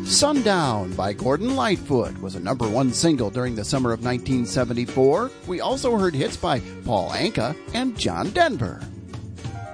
Sundown by Gordon Lightfoot was a number one single during the summer of 1974. We also heard hits by Paul Anka and John Denver.